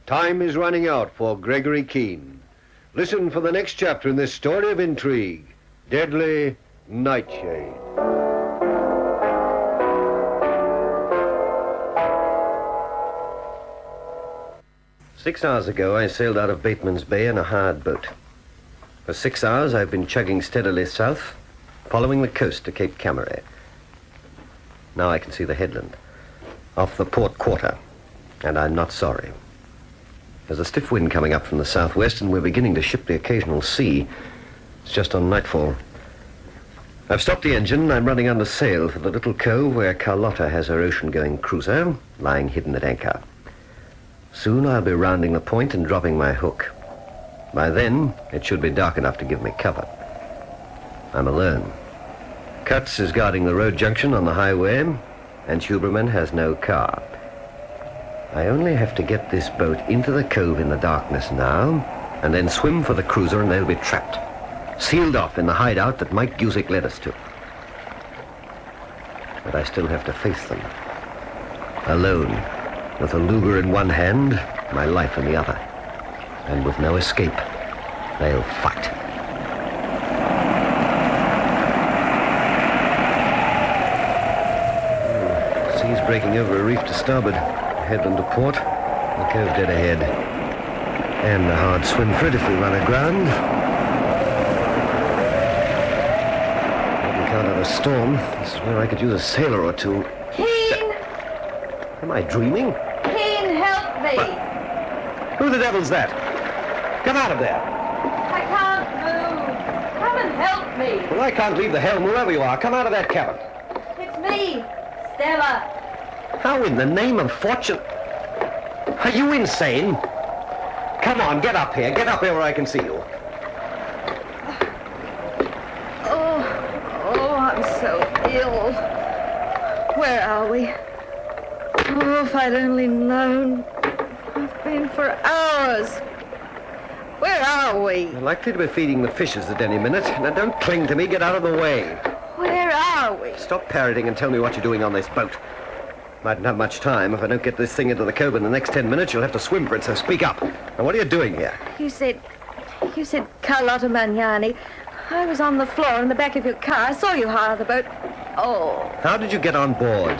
Time is running out for Gregory Keene. Listen for the next chapter in this story of intrigue, Deadly Nightshade. "6 hours ago, I sailed out of Bateman's Bay in a hired boat. For 6 hours, I've been chugging steadily south, following the coast to Cape Camaret. Now I can see the headland, off the port quarter, and I'm not sorry. There's a stiff wind coming up from the southwest, and we're beginning to ship the occasional sea. It's just on nightfall. I've stopped the engine, and I'm running under sail for the little cove where Carlotta has her ocean-going cruiser, lying hidden at anchor. Soon I'll be rounding the point and dropping my hook. By then, it should be dark enough to give me cover. I'm alone. Cutts is guarding the road junction on the highway, and Huberman has no car. I only have to get this boat into the cove in the darkness now, and then swim for the cruiser, and they'll be trapped, sealed off in the hideout that Mike Guzik led us to. But I still have to face them. Alone, with a Luger in one hand, my life in the other. And with no escape, they'll fight. Sea's breaking over a reef to starboard, headland to port, the cove dead ahead. And a hard swim for it if we run aground. Wouldn't count on a storm. This is where I could use a sailor or two. Keene! Am I dreaming? Keene, help me! Who the devil's that? Come out of there. I can't move. Come and help me. Well, I can't leave the helm wherever you are. Come out of that cabin. It's me, Stella. How in the name of fortune? Are you insane? Come on, get up here. Get up here where I can see you. Oh, I'm so ill. Where are we? Oh, if I'd only known. I've been for hours. Where are we? You're likely to be feeding the fishes at any minute. Now, don't cling to me. Get out of the way. Where are we? Stop parroting and tell me what you're doing on this boat. Mightn't have much time. If I don't get this thing into the cove in the next 10 minutes, you'll have to swim for it, so speak up. Now, what are you doing here? You said Carlotta Magnani. I was on the floor in the back of your car. I saw you hire the boat. Oh. How did you get on board?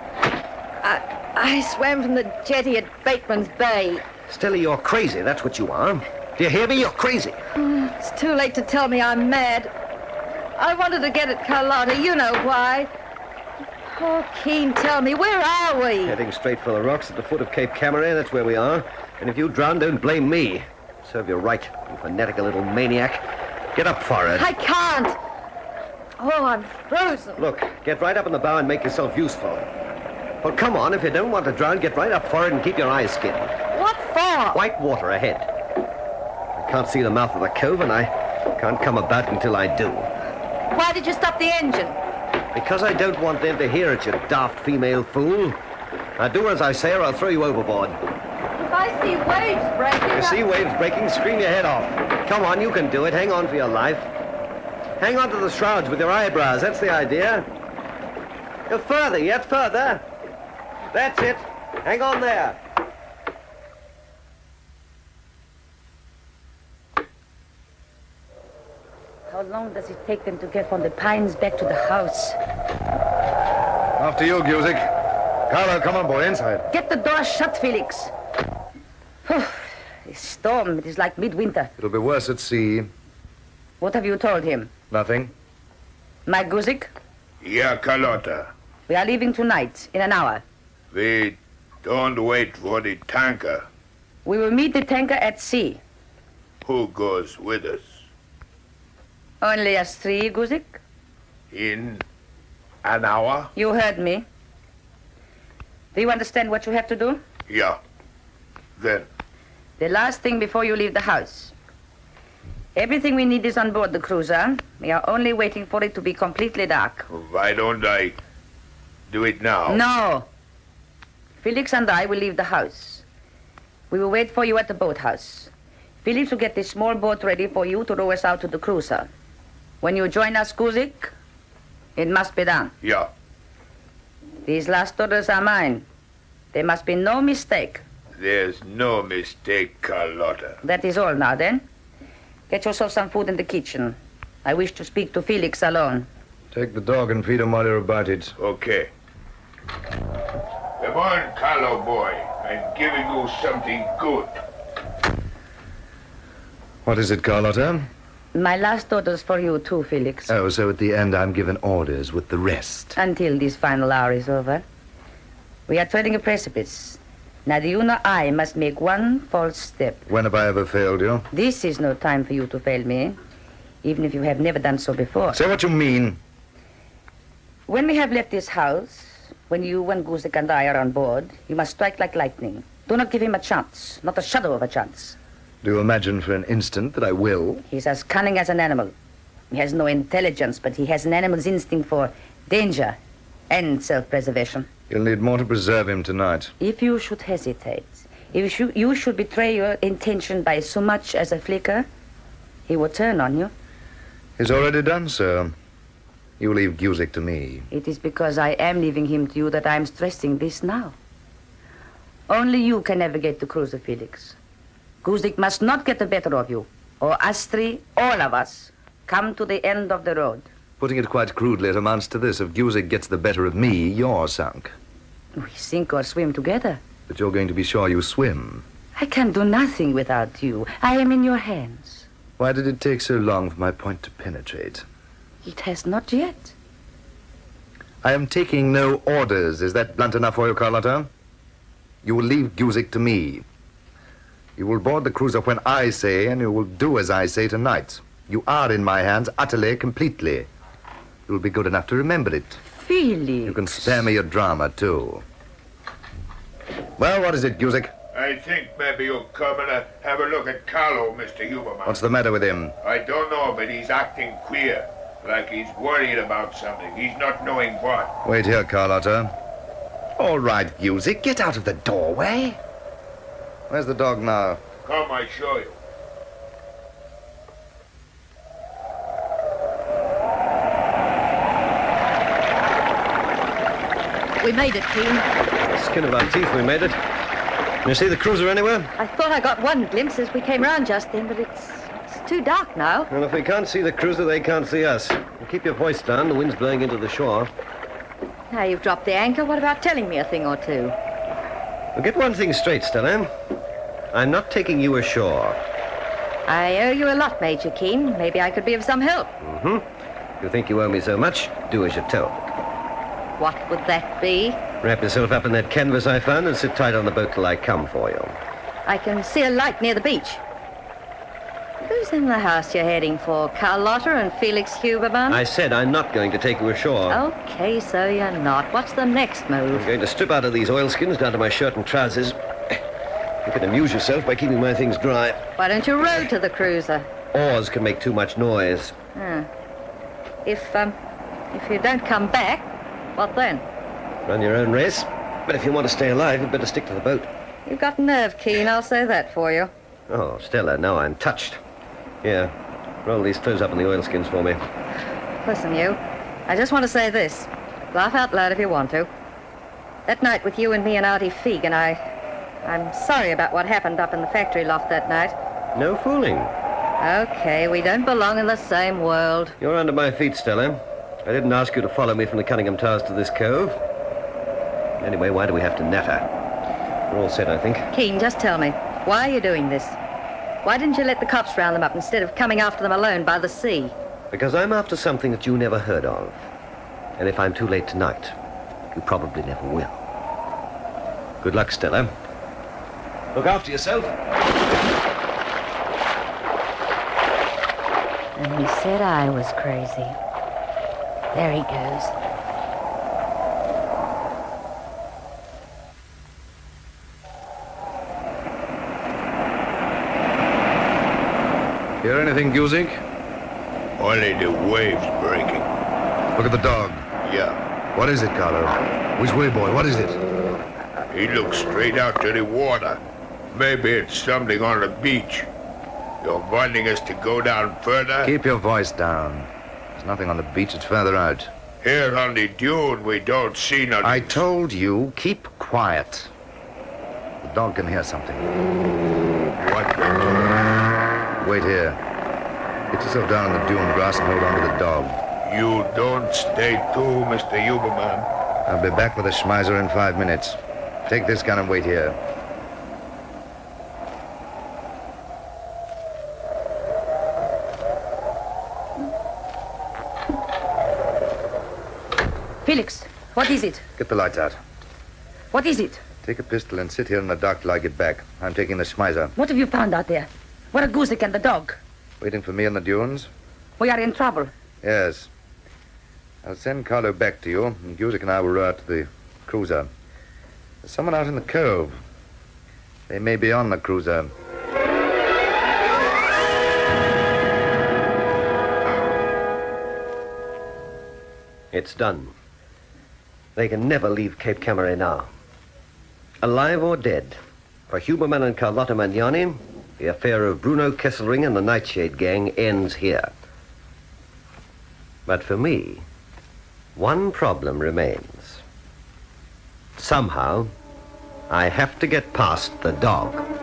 I swam from the jetty at Bateman's Bay. Stella, you're crazy. That's what you are. Do you hear me? You're crazy. It's too late to tell me I'm mad. I wanted to get at Carlotta. You know why. Oh, Keene, tell me, where are we? Heading straight for the rocks at the foot of Cape Camaret. That's where we are. And if you drown, don't blame me. Serve you right, you fanatical little maniac. Get up for it. I can't. Oh, I'm frozen. Look, get right up in the bow and make yourself useful. Well, come on. If you don't want to drown, get right up for it and keep your eyes skinned. What for? White water ahead. I can't see the mouth of the cove, and I can't come about until I do. Why did you stop the engine? Because I don't want them to hear it, you daft female fool. Now do as I say, or I'll throw you overboard. If I see waves breaking... You see waves breaking, scream your head off. Come on, you can do it. Hang on for your life. Hang on to the shrouds with your eyebrows. That's the idea. Go further, yet further. That's it. Hang on there. How long does it take them to get from the Pines back to the house? After you, Guzik. Carlo, come on, boy, inside. Get the door shut, Felix. This storm, it is like midwinter. It'll be worse at sea. What have you told him? Nothing. Mike Guzik? Yeah, Carlotta. We are leaving tonight, in an hour. We don't wait for the tanker. We will meet the tanker at sea. Who goes with us? Only us three, Guzik? In an hour? You heard me. Do you understand what you have to do? Yeah. Then? The last thing before you leave the house. Everything we need is on board the cruiser. We are only waiting for it to be completely dark. Why don't I do it now? No. Felix and I will leave the house. We will wait for you at the boathouse. Felix will get this small boat ready for you to row us out to the cruiser. When you join us, Guzik, it must be done. Yeah. These last orders are mine. There must be no mistake. There's no mistake, Carlotta. That is all now, then. Get yourself some food in the kitchen. I wish to speak to Felix alone. Take the dog and feed him while you're about it. Okay. Come on, Carlo boy. I'm giving you something good. What is it, Carlotta? My last orders for you, too, Felix. Oh, so at the end I'm given orders with the rest. Until this final hour is over. We are treading a precipice. Neither you nor I must make one false step. When have I ever failed you? This is no time for you to fail me, even if you have never done so before. Say what you mean. When we have left this house, when you and Guzik and I are on board, you must strike like lightning. Do not give him a chance, not a shadow of a chance. Do you imagine for an instant that I will? He's as cunning as an animal. He has no intelligence, but he has an animal's instinct for danger and self-preservation. You'll need more to preserve him tonight. If you should hesitate, if you should betray your intention by so much as a flicker, he will turn on you. He's already done so. You leave Guzik to me. It is because I am leaving him to you that I am stressing this now. Only you can navigate the cruiser, Felix. Guzik must not get the better of you, or us three, all of us, come to the end of the road. Putting it quite crudely, it amounts to this. If Guzik gets the better of me, you're sunk. We sink or swim together. But you're going to be sure you swim. I can do nothing without you. I am in your hands. Why did it take so long for my point to penetrate? It has not yet. I am taking no orders. Is that blunt enough for you, Carlotta? You will leave Guzik to me. You will board the cruiser when I say, and you will do as I say tonight. You are in my hands utterly, completely. You'll be good enough to remember it. Felix. You can spare me your drama, too. Well, what is it, Guzik? I think maybe you'll come and have a look at Carlo, Mr. Huberman. What's the matter with him? I don't know, but he's acting queer. Like he's worried about something. He's not knowing what. Wait here, Carlotta. All right, Guzik, get out of the doorway. Where's the dog now? Come, I show you. We made it, Keen. Skin of our teeth, we made it. Can you see the cruiser anywhere? I thought I got one glimpse as we came round just then, but it's too dark now. Well, if we can't see the cruiser, they can't see us. Keep your voice down. The wind's blowing into the shore. Now you've dropped the anchor, what about telling me a thing or two? Well, get one thing straight, Stella. I'm not taking you ashore. I owe you a lot, Major Keen. Maybe I could be of some help. Mm-hmm. You think you owe me so much? Do as you're told. What would that be? Wrap yourself up in that canvas I found and sit tight on the boat till I come for you. I can see a light near the beach. Who's in the house you're heading for? Carlotta and Felix Huberman? I said I'm not going to take you ashore. Okay, so you're not. What's the next move? I'm going to strip out of these oilskins down to my shirt and trousers. You can amuse yourself by keeping my things dry. Why don't you row to the cruiser? Oars can make too much noise. If you don't come back, what then? Run your own race. But if you want to stay alive, you'd better stick to the boat. You've got nerve, Keen, I'll say that for you. Oh, Stella, now I'm touched. Here, roll these clothes up in the oilskins for me. Listen, you. I just want to say this. Laugh out loud if you want to. That night with you and me and Artie Fegan, I'm sorry about what happened up in the factory loft that night. No fooling. Okay, we don't belong in the same world. You're under my feet, Stella. I didn't ask you to follow me from the Cunningham Towers to this cove. Anyway, why do we have to natter? We're all set, I think. Keen, just tell me, why are you doing this? Why didn't you let the cops round them up instead of coming after them alone by the sea? Because I'm after something that you never heard of. And if I'm too late tonight, you probably never will. Good luck, Stella. Look after yourself. And he said I was crazy. There he goes. Hear anything, Guzik? Only the waves breaking. Look at the dog. Yeah. What is it, Carlo? Which way, boy? What is it? He looks straight out to the water. Maybe it's something on the beach. You're wanting us to go down further? Keep your voice down. There's nothing on the beach. It's further out. Here on the dune, we don't see nothing. I told you, keep quiet. The dog can hear something. What? Wait here. Get yourself down in the dune grass and hold on to the dog. You don't stay too, Mr. Huberman. I'll be back with a Schmeiser in 5 minutes. Take this gun and wait here. Felix, what is it? Get the lights out. What is it? Take a pistol and sit here in the dark till I get back. I'm taking the Schmeiser. What have you found out there? Where are Guzik and the dog? Waiting for me in the dunes? We are in trouble. Yes. I'll send Carlo back to you, and Guzik and I will row out to the cruiser. There's someone out in the cove. They may be on the cruiser. It's done. They can never leave Cape Camaret now. Alive or dead, for Huberman and Carlotta Magnani, the affair of Bruno Kesselring and the Nightshade Gang ends here. But for me, one problem remains. Somehow, I have to get past the dog.